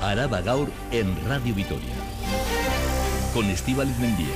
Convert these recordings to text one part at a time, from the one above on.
Araba Gaur en Radio Vitoria. Con Estíbaliz Mendía.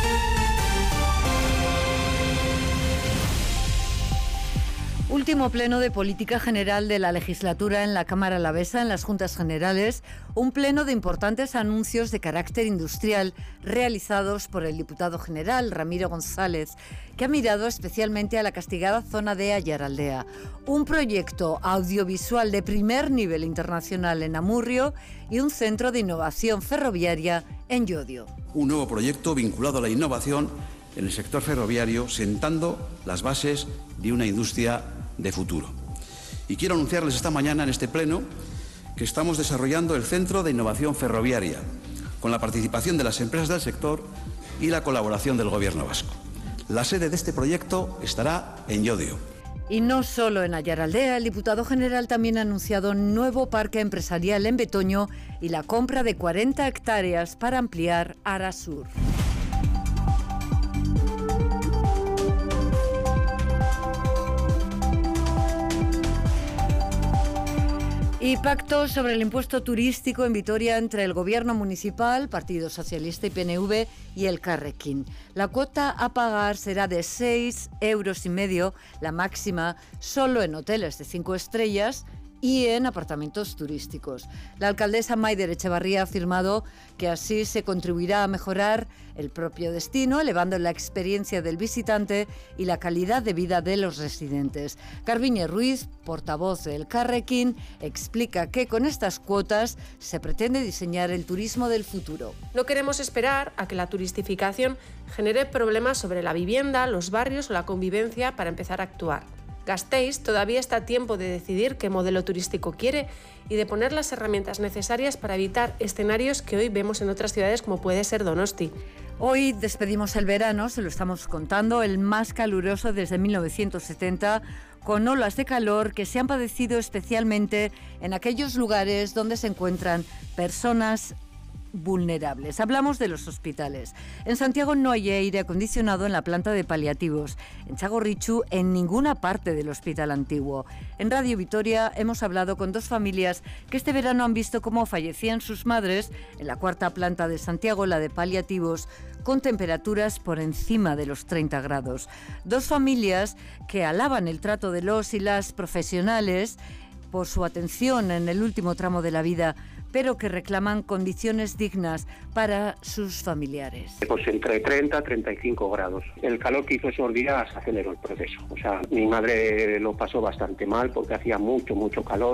Último pleno de política general de la legislatura en la Cámara Alavesa, en las Juntas Generales, un pleno de importantes anuncios de carácter industrial realizados por el diputado general Ramiro González, que ha mirado especialmente a la castigada zona de Ayaraldea, un proyecto audiovisual de primer nivel internacional en Amurrio y un centro de innovación ferroviaria en Llodio. Un nuevo proyecto vinculado a la innovación en el sector ferroviario, sentando las bases de una industria de futuro. Y quiero anunciarles esta mañana en este pleno que estamos desarrollando el Centro de Innovación Ferroviaria, con la participación de las empresas del sector y la colaboración del Gobierno vasco. La sede de este proyecto estará en Llodio. Y no solo en Ayaraldea, el diputado general también ha anunciado un nuevo parque empresarial en Betoño y la compra de 40 hectáreas para ampliar Arasur. Y pacto sobre el impuesto turístico en Vitoria entre el Gobierno municipal, Partido Socialista y PNV y el Carrequín. La cuota a pagar será de 6,5 euros, la máxima solo en hoteles de 5 estrellas y en apartamentos turísticos. La alcaldesa Maider Echevarría ha afirmado que así se contribuirá a mejorar el propio destino, elevando la experiencia del visitante y la calidad de vida de los residentes. Carviñe Ruiz, portavoz del Carrequín, explica que con estas cuotas se pretende diseñar el turismo del futuro. No queremos esperar a que la turistificación genere problemas sobre la vivienda, los barrios o la convivencia para empezar a actuar. Gasteiz todavía está a tiempo de decidir qué modelo turístico quiere y de poner las herramientas necesarias para evitar escenarios que hoy vemos en otras ciudades como puede ser Donosti. Hoy despedimos el verano, se lo estamos contando, el más caluroso desde 1970, con olas de calor que se han padecido especialmente en aquellos lugares donde se encuentran personas vulnerables. Hablamos de los hospitales. En Santiago no hay aire acondicionado en la planta de paliativos. En Txagorritxu, en ninguna parte del hospital antiguo. En Radio Vitoria hemos hablado con dos familias que este verano han visto cómo fallecían sus madres en la cuarta planta de Santiago, la de paliativos, con temperaturas por encima de los 30 grados. Dos familias que alaban el trato de los y las profesionales por su atención en el último tramo de la vida, pero que reclaman condiciones dignas para sus familiares. Pues entre 30 y 35 grados. El calor que hizo esos días aceleró el proceso. O sea, mi madre lo pasó bastante mal porque hacía mucho calor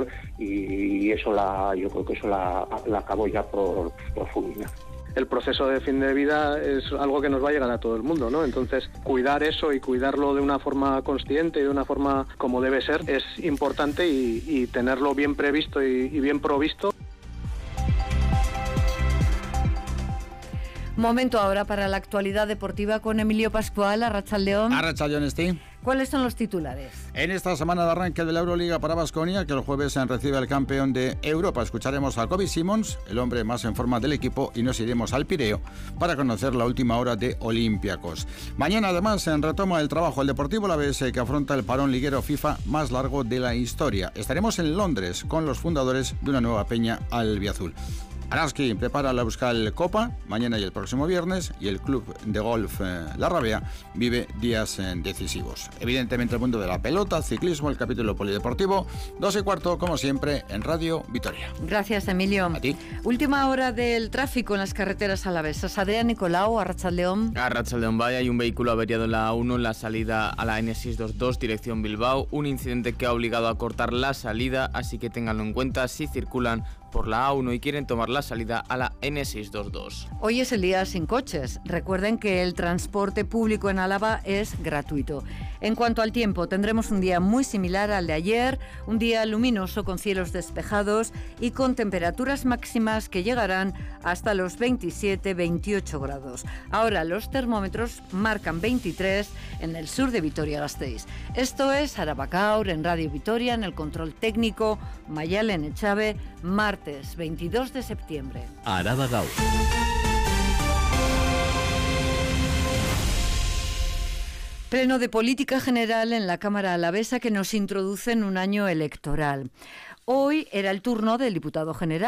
y eso yo creo que eso la acabó ya por fulminar. El proceso de fin de vida es algo que nos va a llegar a todo el mundo, ¿no? Entonces, cuidar eso y cuidarlo de una forma consciente y de una forma como debe ser es importante y tenerlo bien previsto y bien provisto. Momento ahora para la actualidad deportiva con Emilio Pascual, Arratsaldeon. Arratsaldeon, Esti. ¿Cuáles son los titulares? En esta semana de arranque de la Euroliga para Baskonia, que el jueves se recibe al campeón de Europa, escucharemos a Kobe Simons, el hombre más en forma del equipo, y nos iremos al Pireo para conocer la última hora de Olympiacos. Mañana, además, se retoma el trabajo el Deportivo Alavés, que afronta el parón liguero FIFA más largo de la historia. Estaremos en Londres con los fundadores de una nueva peña albiazul. Araski prepara la Euskal Copa mañana y el próximo viernes, y el club de golf La Rabea vive días decisivos. Evidentemente el mundo de la pelota, ciclismo, el capítulo polideportivo, 2:15, como siempre, en Radio Vitoria. Gracias, Emilio. A ti. Última hora del tráfico en las carreteras alavesas. Adrián Nicolau, Arratsaldeon. Arratsaldeon, vaya, hay un vehículo averiado en la A1 en la salida a la N622 dirección Bilbao, un incidente que ha obligado a cortar la salida, así que ténganlo en cuenta si circulan por la A1 y quieren tomar la salida a la N622. Hoy es el día sin coches. Recuerden que el transporte público en Álava es gratuito. En cuanto al tiempo, tendremos un día muy similar al de ayer, un día luminoso con cielos despejados y con temperaturas máximas que llegarán hasta los 27-28 grados. Ahora los termómetros marcan 23 en el sur de Vitoria-Gasteiz. Esto es Araba Gaur en Radio Vitoria, en el control técnico Mayalen Echave, martes 22 de septiembre. Araba Gaur. Pleno de política general en la Cámara Alavesa que nos introduce en un año electoral. Hoy era el turno del diputado general